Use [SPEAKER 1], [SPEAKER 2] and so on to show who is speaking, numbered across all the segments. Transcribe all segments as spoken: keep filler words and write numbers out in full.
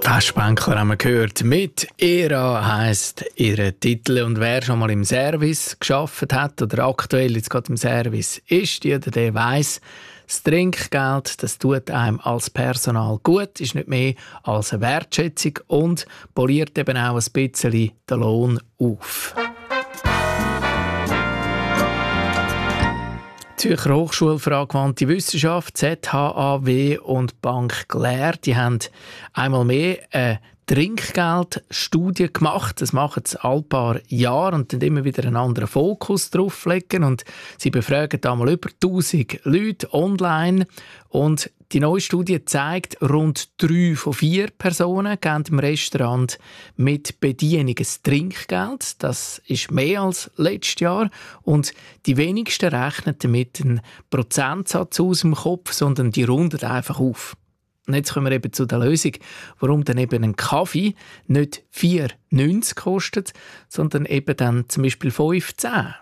[SPEAKER 1] Festbänkler haben wir gehört. Mit «Ära» heisst ihr Titel. Und wer schon mal im Service gearbeitet hat oder aktuell jetzt gerade im Service ist, jeder, der weiss, das Trinkgeld, das tut einem als Personal gut, ist nicht mehr als eine Wertschätzung und poliert eben auch ein bisschen den Lohn auf. Die Zürcher Hochschule für angewandte Wissenschaft, Z H A W und Bank Glär, die haben einmal mehr eine Trinkgeldstudie gemacht. Das machen sie alle paar Jahre und dann immer wieder einen anderen Fokus drauf legen. Und sie befragen einmal über tausend Leute online. Und die neue Studie zeigt, rund drei von vier Personen geben im Restaurant mit Bedienung ein Trinkgeld. Das ist mehr als letztes Jahr. Und die wenigsten rechnen damit einen Prozentsatz aus dem Kopf, sondern die runden einfach auf. Und jetzt kommen wir eben zu der Lösung, warum dann eben ein Kaffee nicht vier neunzig kostet, sondern eben dann zum Beispiel fünfzehn.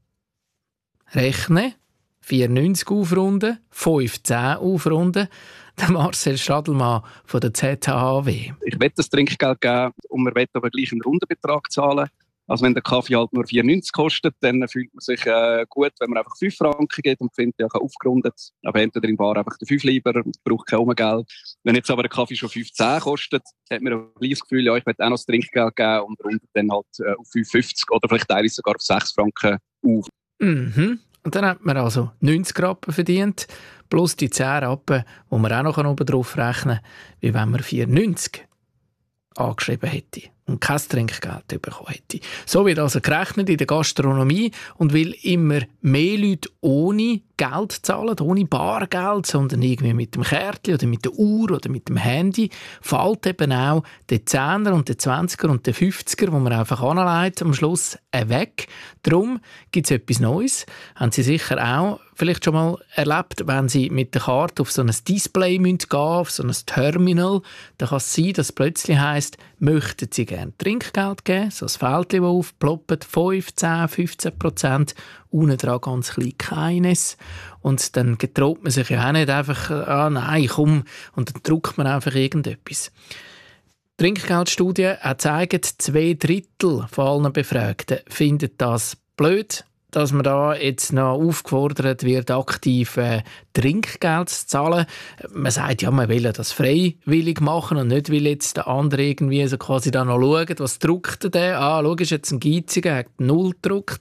[SPEAKER 1] Rechnen, vier neunzig aufrunden, fünfzehn aufrunden. Der Marcel Stadelmann von der Z H A W.
[SPEAKER 2] Ich will das Trinkgeld geben und wir wollen aber gleich einen runden Betrag zahlen. Also wenn der Kaffee halt nur vier neunzig kostet, dann fühlt man sich äh, gut, wenn man einfach fünf Franken gibt und findet, ja, aufgerundet. Aber entweder im Bar einfach den fünf lieber und braucht kaum Geld. Wenn jetzt aber der Kaffee schon fünfzehn kostet, hat man ein gleiches Gefühl, ja, ich will auch noch das Trinkgeld geben und rundet dann halt äh, auf fünf fünfzig oder vielleicht teilweise sogar auf sechs Franken auf.
[SPEAKER 1] Mhm. Und dann hat man also neunzig Rappen verdient, plus die zehn Rappen, die man auch noch oben drauf rechnen kann, wie wenn man vier neunzig angeschrieben hätte und kein Trinkgeld bekommen hätte. So wird also gerechnet in der Gastronomie und weil immer mehr Leute ohne Geld zahlen, ohne Bargeld, sondern irgendwie mit dem Kärtchen oder mit der Uhr oder mit dem Handy, fällt eben auch der Zehner und der Zwanziger und der Fünfziger, wo man einfach anlegt, am Schluss weg. Darum gibt es etwas Neues. Haben Sie sicher auch vielleicht schon mal erlebt, wenn Sie mit der Karte auf so ein Display gehen müssen, auf so ein Terminal, dann kann es sein, dass es plötzlich heisst, möchten Sie gerne Trinkgeld geben, so ein Fältchen, das aufploppt, fünf, zehn, fünfzehn Prozent, unten dran ganz klein keines. Und dann getraut man sich ja auch nicht einfach, ah nein, komm, und dann druckt man einfach irgendetwas. Die Trinkgeldstudie zeigt, zwei Drittel von allen Befragten finden das blöd, dass man da jetzt noch aufgefordert wird, aktiv äh, Trinkgeld zu zahlen. Man sagt ja, man will das freiwillig machen und nicht, weil jetzt der andere irgendwie so quasi da noch schaut, was druckt der? Ah, schau, ist jetzt ein Geiziger, er hat null gedruckt.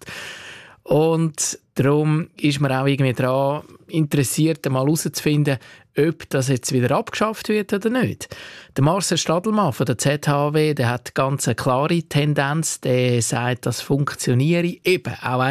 [SPEAKER 1] Und darum ist man auch irgendwie daran interessiert, mal herauszufinden, ob das jetzt wieder abgeschafft wird oder nicht. Der Marcel Stadelmann von der Z H W, der hat ganz eine klare Tendenz, der sagt, das funktioniere eben auch